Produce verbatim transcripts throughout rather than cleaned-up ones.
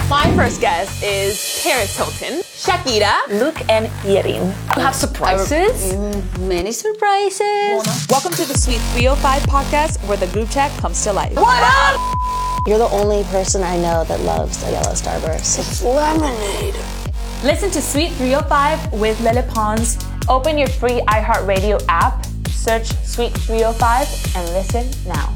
My first guest is Paris Hilton, Shakira, Luke, and Yerin. You have surprises? Many surprises. Welcome to the Sweet three oh five podcast, where the group chat comes to life. What up? You're the only person I know that loves a yellow Starburst. It's lemonade. Listen to Sweet three oh five with Lily Pons. Open your free iHeartRadio app, search Sweet three oh five, and listen now.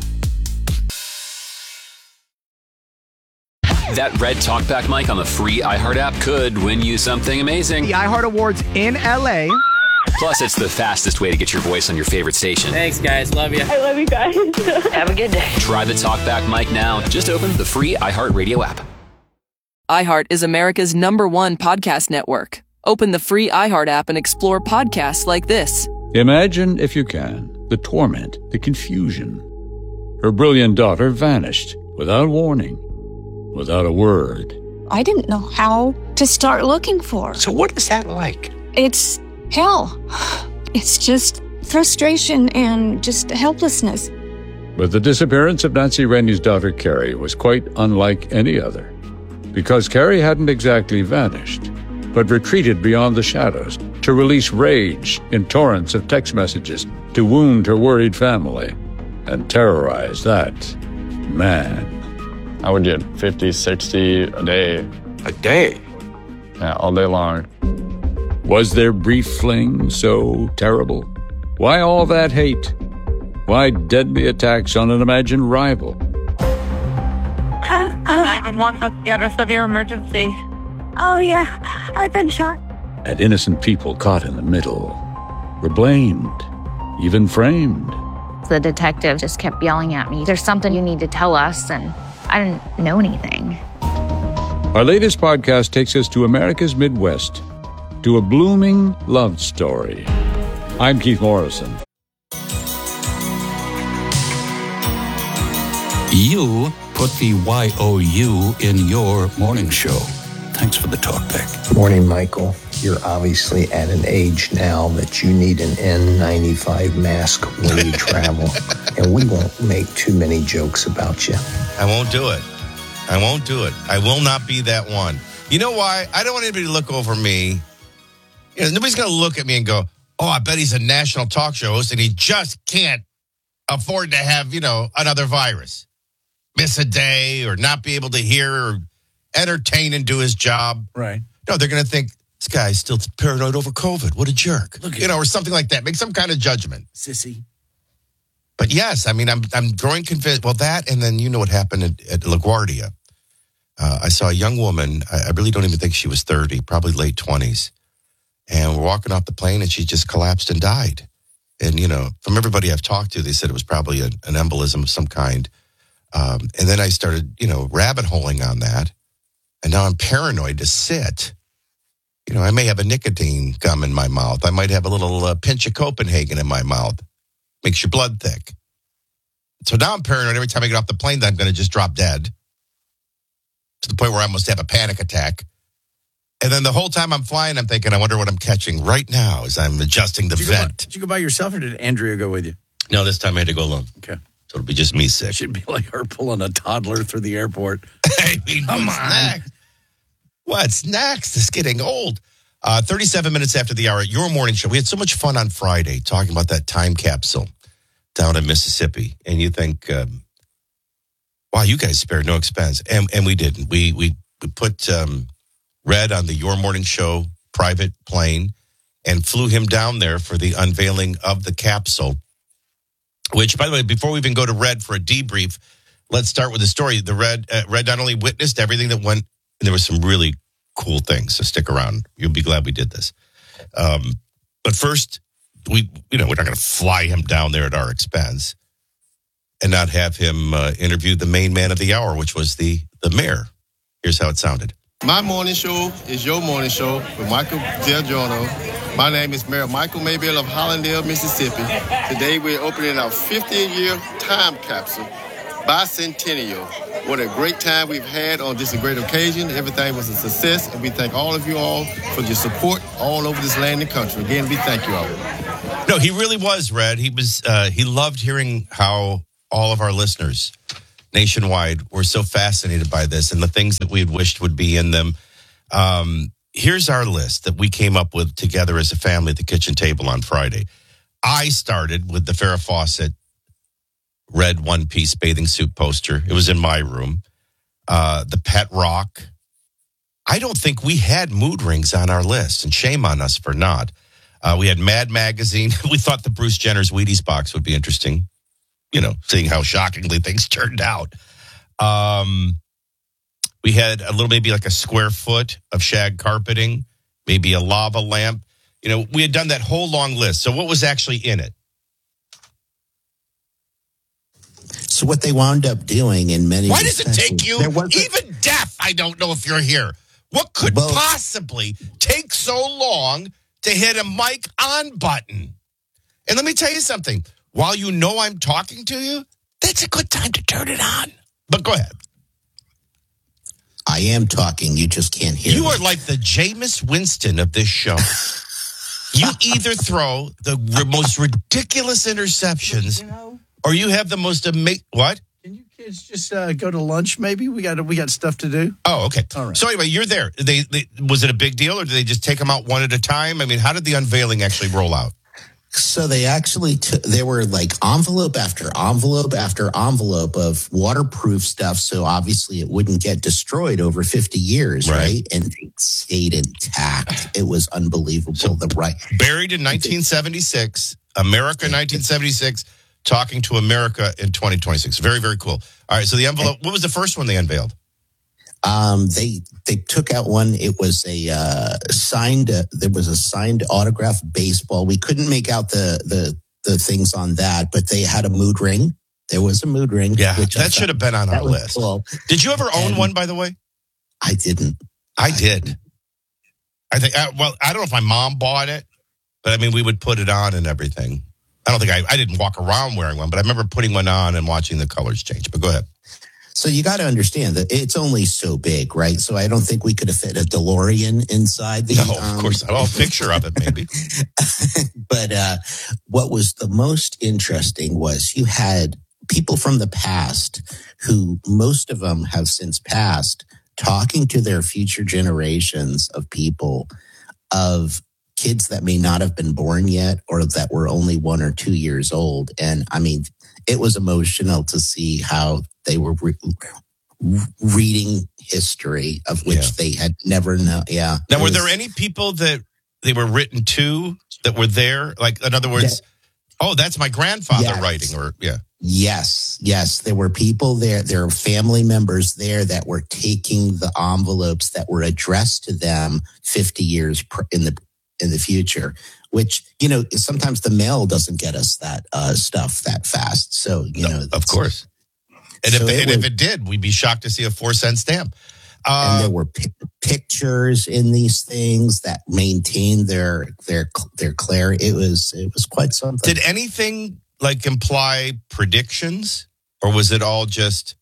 That red talkback mic on the free iHeart app could win you something amazing. The iHeart Awards in L A. Plus, it's the fastest way to get your voice on your favorite station. Thanks, guys. Love you. I love you guys. Have a good day. Try the talkback mic now. Just open the free iHeartRadio app. iHeart is America's number one podcast network. Open the free iHeart app and explore podcasts like this. Imagine, if you can, the torment, the confusion. Her brilliant daughter vanished without warning, without a word. I didn't know how to start looking for her. So what is that like? It's hell. It's just frustration and just helplessness. But the disappearance of Nancy Rennie's daughter, Carrie, was quite unlike any other. Because Carrie hadn't exactly vanished, but retreated beyond the shadows to release rage in torrents of text messages to wound her worried family and terrorize that man. I would get fifty, sixty a day. A day? Yeah, all day long. Was their brief fling so terrible? Why all that hate? Why deadly attacks on an imagined rival? nine one one, what's the address of your emergency? Oh, yeah. I've been shot. And innocent people caught in the middle were blamed, even framed. The detective just kept yelling at me, "There's something you need to tell us," and I didn't know anything. Our latest podcast takes us to America's Midwest, to a blooming love story. I'm Keith Morrison. You put the Y O U in your morning show. Thanks for the talk back. Morning, Michael. You're obviously at an age now that you need an N ninety-five mask when you travel, and we won't make too many jokes about you. I won't do it. I won't do it. I will not be that one. You know why? I don't want anybody to look over me. You know, nobody's going to look at me and go, oh, I bet he's a national talk show host and he just can't afford to have, you know, another virus. Miss a day or not be able to hear or entertain and do his job. Right. No, they're going to think, this guy's still paranoid over COVID. What a jerk. Look at you know, or something like that. Make some kind of judgment. Sissy. But yes, I mean, I'm I'm growing convinced. Well, that, and then you know what happened at, at LaGuardia. Uh, I saw a young woman. I, I really don't even think she was thirty, probably late twenties. And we're walking off the plane, and she just collapsed and died. And, you know, from everybody I've talked to, they said it was probably a, an embolism of some kind. Um, and then I started, you know, rabbit holing on that. And now I'm paranoid to sit. You know, I may have a nicotine gum in my mouth. I might have a little uh, pinch of Copenhagen in my mouth. Makes your blood thick. So now I'm paranoid every time I get off the plane that I'm going to just drop dead. To the point where I almost have a panic attack. And then the whole time I'm flying, I'm thinking, I wonder what I'm catching right now as I'm adjusting the did vent. You by, did you go by yourself or did Andrea go with you? No, this time I had to go alone. Okay. So it'll be just me sick. It should be like her pulling a toddler through the airport. I mean, come what's on. Next? What's next? It's getting old. Uh, thirty-seven minutes after the hour at your morning show. We had so much fun on Friday talking about that time capsule down in Mississippi. And you think, um, wow, you guys spared no expense. And and we didn't. We we, we put um, Red on the Your Morning Show private plane and flew him down there for the unveiling of the capsule. Which, by the way, before we even go to Red for a debrief, let's start with the story. The Red, uh, Red not only witnessed everything that went, and there was some really cool things, so stick around. You'll be glad we did this. Um, but first, we, you know, we're not going to fly him down there at our expense and not have him uh, interview the main man of the hour, which was the, the mayor. Here's how it sounded. My morning show is your morning show with Michael Del Giorno. My name is Mayor Michael Maybell of Hollandale, Mississippi. Today we're opening our fiftieth-year time capsule bicentennial. What a great time we've had on this great occasion. Everything was a success, and we thank all of you all for your support all over this land and country. Again, we thank you all. No, he really was, Red. He was. Uh, he loved hearing how all of our listeners nationwide were so fascinated by this and the things that we had wished would be in them. Um, here's our list that we came up with together as a family at the kitchen table on Friday. I started with the Farrah Fawcett red one-piece bathing suit poster. It was in my room. Uh, the pet rock. I don't think we had mood rings on our list, and shame on us for not. Uh, we had Mad Magazine. We thought the Bruce Jenner's Wheaties box would be interesting. You know, seeing how shockingly things turned out. Um, we had a little, maybe like a square foot of shag carpeting, maybe a lava lamp. You know, we had done that whole long list. So what was actually in it? So what they wound up doing in many... Why does it take you, even deaf, I don't know if you're here. What could well, possibly take so long to hit a mic on button? And let me tell you something. While you know I'm talking to you, that's a good time to turn it on. But go ahead. I am talking. You just can't hear You me. are like the Jameis Winston of this show. You either throw the r- most ridiculous interceptions, or you have the most amazing... What? Can you kids just uh, go to lunch, maybe? We got we got stuff to do. Oh, okay. All right. So anyway, you're there. They, they Was it a big deal, or did they just take them out one at a time? I mean, how did the unveiling actually roll out? So they actually took, they were like envelope after envelope after envelope of waterproof stuff. So obviously it wouldn't get destroyed over fifty years, right? right? And it stayed intact. It was unbelievable. So the right buried in nineteen seventy-six, America nineteen seventy-six, talking to America in twenty twenty-six. Very, very cool. All right. So the envelope, what was the first one they unveiled? Um, they they took out one. It was a uh, signed. Uh, there was a signed autograph baseball. We couldn't make out the the the things on that, but they had a mood ring. There was a mood ring. Yeah, that should have been on our list. Cool. Did you ever own and one? By the way, I didn't. I did. I think. Uh, well, I don't know if my mom bought it, but I mean, we would put it on and everything. I don't think I. I didn't walk around wearing one, but I remember putting one on and watching the colors change. But go ahead. So you got to understand that it's only so big, right? So I don't think we could have fit a DeLorean inside the... No, um, of course not. I'll have a picture of it, maybe. But uh, what was the most interesting was you had people from the past who, most of them have since passed, talking to their future generations of people, of kids that may not have been born yet or that were only one or two years old. And I mean, it was emotional to see how they were re- reading history of which yeah. they had never known. Yeah. Now, were was, there any people that they were written to that were there? Like, in other words, that, oh, that's my grandfather yes. writing, or yeah. Yes, yes. There were people there. There were family members there that were taking the envelopes that were addressed to them fifty years in the in the future. Which, you know, sometimes the mail doesn't get us that uh, stuff that fast. So, you know. Of course. And, so if, it and was, if it did, we'd be shocked to see a four cent stamp. Uh, and there were p- pictures in these things that maintained their their their clarity. It was it was quite something. Did anything like imply predictions, or was it all just?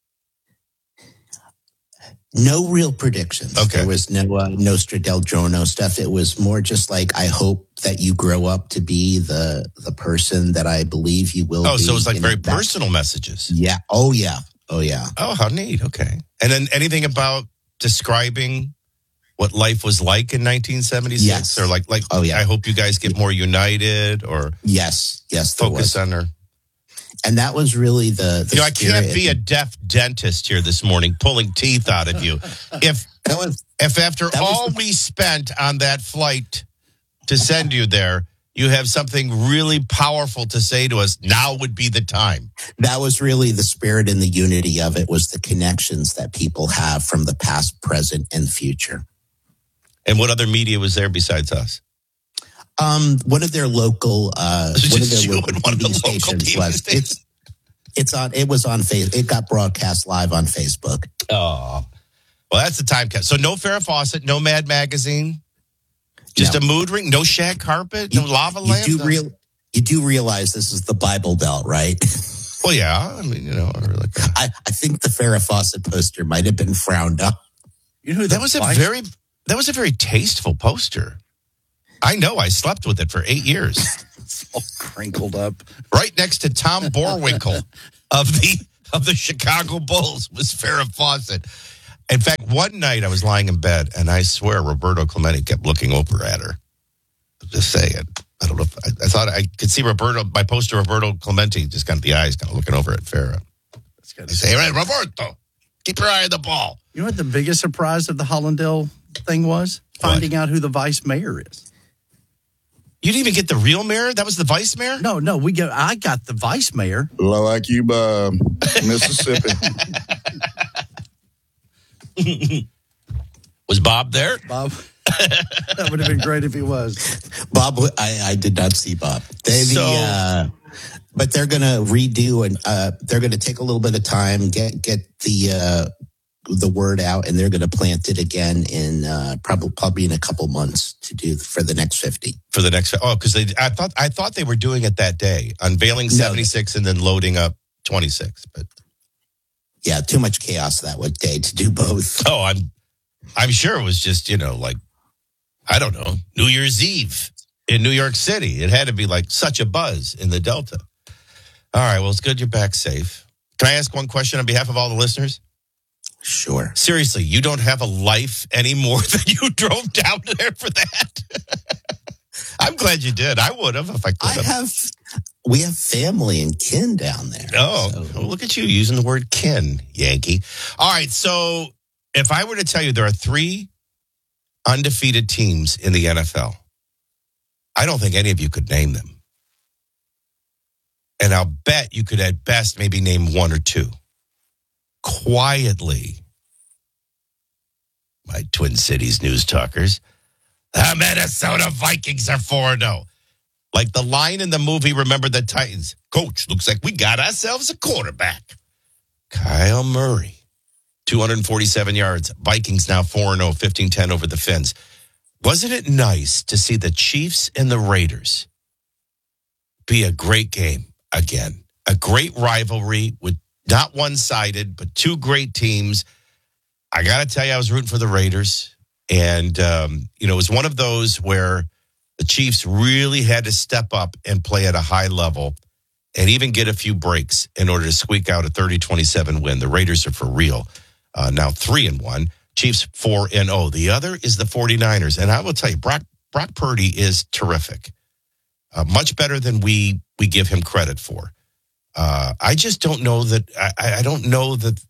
No real predictions. Okay. There was no uh, Nostradamus stuff. It was more just like, I hope that you grow up to be the the person that I believe you will oh, be. Oh, so it was like very know, personal messages. Yeah. Oh, yeah. Oh, yeah. Oh, how neat. Okay. And then anything about describing what life was like in nineteen seventy-six? Yes. Or like, like oh, yeah. I hope you guys get more united, or yes, yes, focus on her. And that was really the, the you know, I can't be a deaf dentist here this morning pulling teeth out of you. If that was, if after that all was the, we spent on that flight to send you there, you have something really powerful to say to us, now would be the time. That was really the spirit and the unity of it, was the connections that people have from the past, present, and future. And what other media was there besides us? Um, one of their local, uh, one of their local one T V of the stations local T V was. stations. It's, it's on. It was on face. It got broadcast live on Facebook. Oh, well, that's the time cut. So no Farrah Fawcett, no Mad Magazine, just no. a mood ring, no shag carpet, you, no lava lamp. You do real. You do realize this is the Bible Belt, right? Well, yeah. I mean, you know, or like a, I, I think the Farrah Fawcett poster might have been frowned up. You know, that was a very that was a very tasteful poster. I know. I slept with it for eight years. It's all crinkled up. Right next to Tom Borwinkle of the of the Chicago Bulls was Farrah Fawcett. In fact, one night I was lying in bed, and I swear Roberto Clemente kept looking over at her. Just saying. I don't know if I, I thought I could see Roberto, my poster Roberto Clemente, just kind of the eyes kind of looking over at Farrah. That's good. I say, hey, Roberto, keep your eye on the ball. You know what the biggest surprise of the Hollandale thing was? Finding what? out who the vice mayor is. You didn't even get the real mayor? That was the vice mayor? No, no, we got. I got the vice mayor. Like you, uh, Mississippi. Was Bob there? Bob. That would have been great if he was. Bob, I, I did not see Bob. They, So- the, uh, but they're going to redo and uh, they're going to take a little bit of time, get get the uh, the word out, and they're going to plant it again in uh, probably probably in a couple months to do for the next fifty. For the next, oh, because they, I thought, I thought they were doing it that day, unveiling seventy-six and then loading up twenty-six. But yeah, too much chaos that one day to do both. Oh, I'm, I'm sure it was just, you know, like, I don't know, New Year's Eve in New York City. It had to be like such a buzz in the Delta. All right, well, it's good you're back safe. Can I ask one question on behalf of all the listeners? Sure. Seriously, you don't have a life anymore that you drove down there for that? I'm glad you did. I would have if I could have. I have, we have family and kin down there. Oh, so. well, look at you using the word kin, Yankee. All right, so if I were to tell you there are three undefeated teams in the N F L, I don't think any of you could name them. And I'll bet you could at best maybe name one or two. Quietly, my Twin Cities news talkers, the Minnesota Vikings are four and oh. Like the line in the movie, Remember the Titans. Coach, looks like we got ourselves a quarterback. Kyle Murray, two hundred forty-seven yards. Vikings now four and oh, fifteen ten over the Finns. Wasn't it nice to see the Chiefs and the Raiders be a great game again? A great rivalry with not one-sided, but two great teams. I got to tell you, I was rooting for the Raiders. And, um, you know, it was one of those where the Chiefs really had to step up and play at a high level and even get a few breaks in order to squeak out a thirty twenty-seven win. The Raiders are for real. Uh, now three and one. Chiefs four and oh. The other is the 49ers. And I will tell you, Brock, Brock Purdy is terrific. Uh, much better than we we give him credit for. Uh, I just don't know that. I, I don't know that.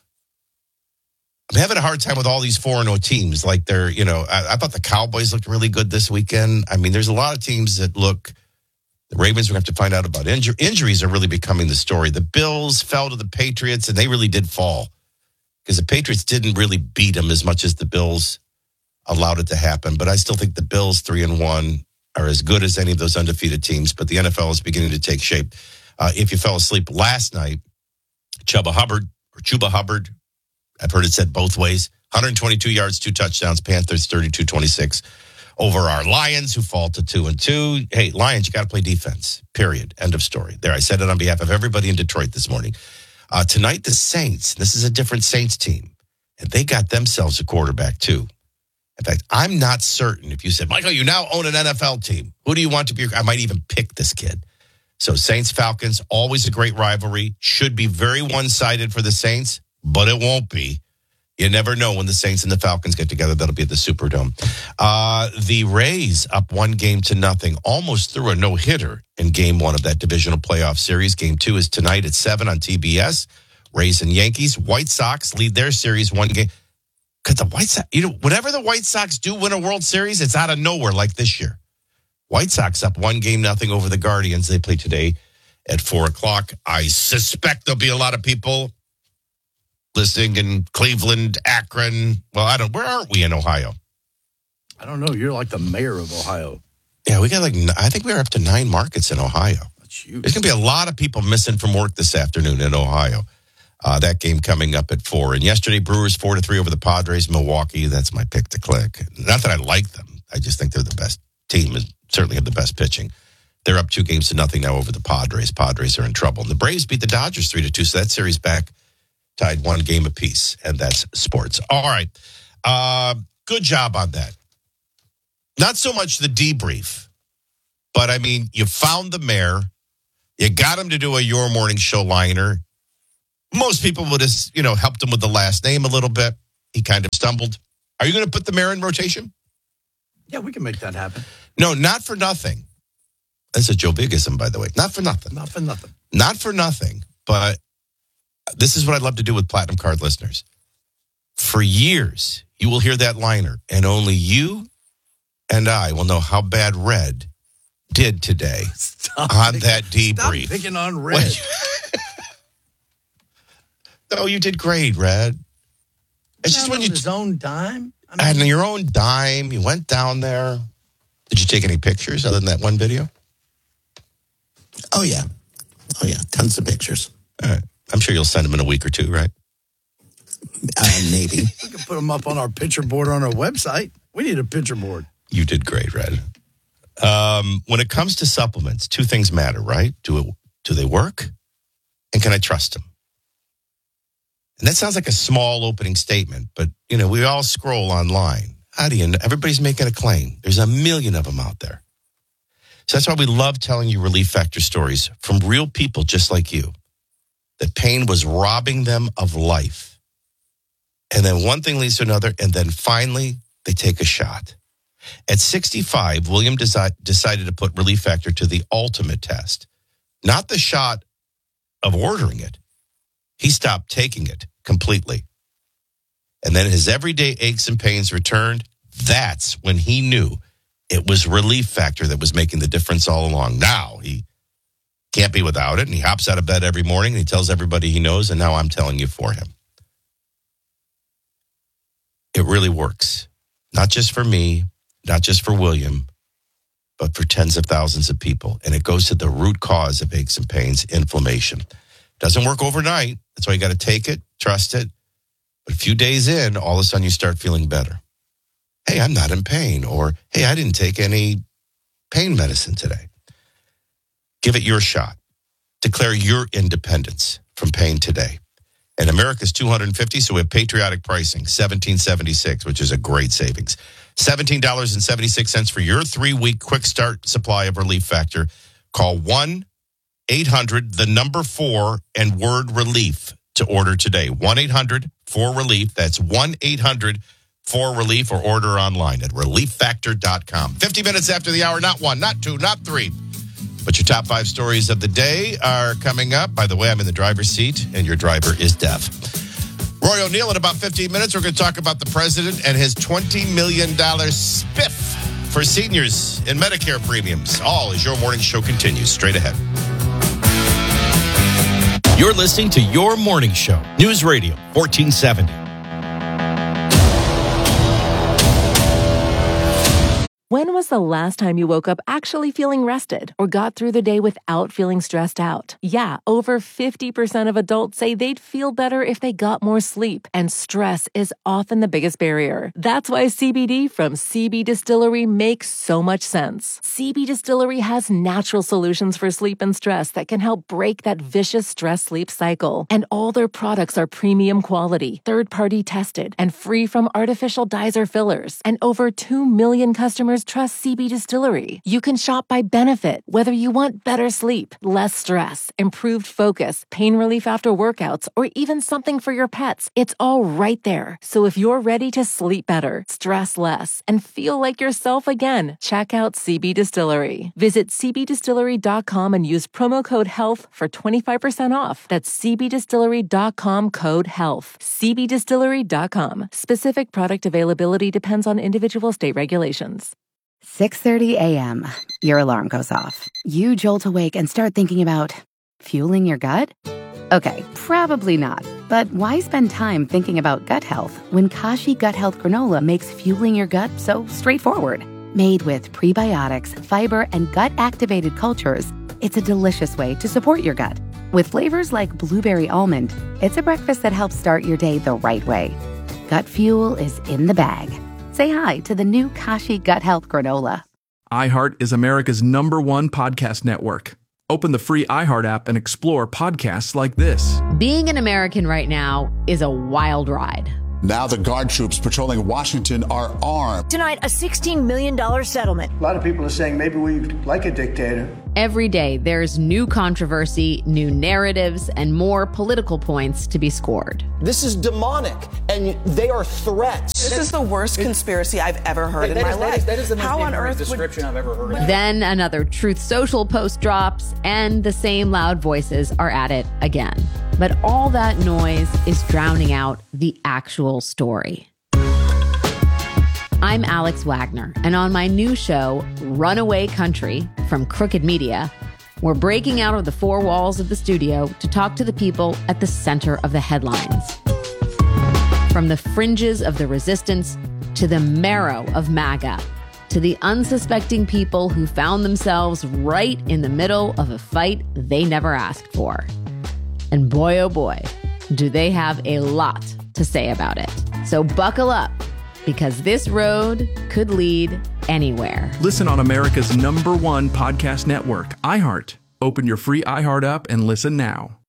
I'm having a hard time with all these four and oh teams. Like they're, you know, I, I thought the Cowboys looked really good this weekend. I mean, there's a lot of teams that look. The Ravens, we're going to have to find out about injury. Injuries are really becoming the story. The Bills fell to the Patriots, and they really did fall because the Patriots didn't really beat them as much as the Bills allowed it to happen. But I still think the Bills three and one are as good as any of those undefeated teams. But the N F L is beginning to take shape. Uh, if you fell asleep last night, Chuba Hubbard or Chuba Hubbard, I've heard it said both ways, one hundred twenty-two yards, two touchdowns, Panthers thirty-two twenty-six over our Lions, who fall to two and two. Hey, Lions, you got to play defense, period. End of story. There, I said it on behalf of everybody in Detroit this morning. Uh, tonight, the Saints, this is a different Saints team, and they got themselves a quarterback too. In fact, I'm not certain if you said, Michael, you now own an N F L team. Who do you want to be? I might even pick this kid. So Saints, Falcons, always a great rivalry. Should be very one-sided for the Saints, but it won't be. You never know when the Saints and the Falcons get together. That'll be at the Superdome. Uh, the Rays up one game to nothing, almost threw a no-hitter in game one of that divisional playoff series. Game two is tonight at seven on T B S. Rays and Yankees. White Sox lead their series one game. Because the White Sox, you know, whenever the White Sox do win a World Series, it's out of nowhere like this year. White Sox up one game, nothing over the Guardians. They play today at four o'clock. I suspect there'll be a lot of people listening in Cleveland, Akron. Well, I don't, where aren't we in Ohio? I don't know. You're like the mayor of Ohio. Yeah, we got like, I think we're up to nine markets in Ohio. That's huge. There's going to be a lot of people missing from work this afternoon in Ohio. Uh, that game coming up at four. And yesterday, Brewers four to three over the Padres. Milwaukee, that's my pick to click. Not that I like them. I just think they're the best team and certainly have the best pitching. They're up two games to nothing now over the Padres. Padres are in trouble. And the Braves beat the Dodgers three to two. So that series back tied one game apiece. And that's sports. All right. Uh, good job on that. Not so much the debrief, but I mean, you found the mayor. You got him to do a Your Morning Show liner. Most people would have, you know, helped him with the last name a little bit. He kind of stumbled. Are you going to put the mayor in rotation? Yeah, we can make that happen. No, not for nothing. That's a Joe Bigism, by the way. Not for nothing. Not for nothing. Not for nothing. But this is what I'd love to do with Platinum Card listeners. For years, you will hear that liner, and only you and I will know how bad Red did today Stop on picking, that debrief. Stop picking on Red. No, you did great, Red. It's just when you his own dime. I mean, and your own dime, you went down there. Did you take any pictures other than that one video? Oh yeah, oh yeah, tons of pictures. All right, I'm sure you'll send them in a week or two, right? Uh, maybe we can put them up on our picture board on our website. We need a picture board. You did great, Red. Um, when it comes to supplements, two things matter, right? Do it? Do they work? And can I trust them? And that sounds like a small opening statement, but, you know, we all scroll online. How do you know? Everybody's making a claim. There's a million of them out there. So that's why we love telling you Relief Factor stories from real people just like you, that pain was robbing them of life. And then one thing leads to another, and then finally they take a shot. At sixty-five, William desi- decided to put Relief Factor to the ultimate test, not the shot of ordering it. He stopped taking it completely. And then his everyday aches and pains returned. That's when he knew it was Relief Factor that was making the difference all along. Now he can't be without it. And he hops out of bed every morning and he tells everybody he knows. And now I'm telling you for him. It really works. Not just for me, not just for William, but for tens of thousands of people. And it goes to the root cause of aches and pains, inflammation. Doesn't work overnight. That's why you got to take it, trust it. But a few days in, all of a sudden you start feeling better. Hey, I'm not in pain. Or, hey, I didn't take any pain medicine today. Give it your shot. Declare your independence from pain today. And America's two hundred fifty, so we have patriotic pricing, seventeen seventy-six, which is a great savings. seventeen dollars and seventy-six cents for your three-week quick start supply of Relief Factor. Call one eight hundred, the number four, and word relief to order today. one eight hundred four relief. That's one eight hundred four relief, or order online at relief factor dot com. fifty minutes after the hour, not one, not two, not three. But your top five stories of the day are coming up. By the way, I'm in the driver's seat, and your driver is deaf. Roy O'Neill, in about fifteen minutes, we're going to talk about the president and his twenty million dollars spiff for seniors and Medicare premiums. All as your morning show continues. Straight ahead. You're listening to Your Morning Show, News Radio, fourteen seventy. When was the last time you woke up actually feeling rested or got through the day without feeling stressed out? Yeah, over fifty percent of adults say they'd feel better if they got more sleep, and stress is often the biggest barrier. That's why C B D from C B Distillery makes so much sense. C B Distillery has natural solutions for sleep and stress that can help break that vicious stress-sleep cycle. And all their products are premium quality, third-party tested, and free from artificial dyes or fillers. And over two million customers trust C B Distillery. You can shop by benefit, whether you want better sleep, less stress, improved focus, pain relief after workouts, or even something for your pets. It's all right there. So if you're ready to sleep better, stress less, and feel like yourself again, check out C B Distillery. Visit c b distillery dot com and use promo code HEALTH for twenty-five percent off. That's c b distillery dot com, code HEALTH. c b distillery dot com. Specific product availability depends on individual state regulations. six thirty a.m. Your alarm goes off. You jolt awake and start thinking about fueling your gut? Okay, probably not. But why spend time thinking about gut health when Kashi Gut Health Granola makes fueling your gut so straightforward? Made with prebiotics, fiber, and gut-activated cultures, it's a delicious way to support your gut. With flavors like blueberry almond, it's a breakfast that helps start your day the right way. Gut fuel is in the bag. Say hi to the new Kashi Gut Health Granola. iHeart is America's number one podcast network. Open the free iHeart app and explore podcasts like this. Being an American right now is a wild ride. Now the guard troops patrolling Washington are armed. Tonight, a sixteen million dollars settlement. A lot of people are saying maybe we like a dictator. Every day, there's new controversy, new narratives, and more political points to be scored. This is demonic, and they are threats. This is the worst conspiracy I've ever heard That- in that my is- that life. is- that is the most How on ignorant earth description would... I've ever heard. Then another Truth Social post drops, and the same loud voices are at it again. But all that noise is drowning out the actual story. I'm Alex Wagner, and on my new show, Runaway Country from Crooked Media, we're breaking out of the four walls of the studio to talk to the people at the center of the headlines. From the fringes of the resistance to the marrow of MAGA, to the unsuspecting people who found themselves right in the middle of a fight they never asked for. And boy, oh boy, do they have a lot to say about it. So buckle up, because this road could lead anywhere. Listen on America's number one podcast network, iHeart. Open your free iHeart app and listen now.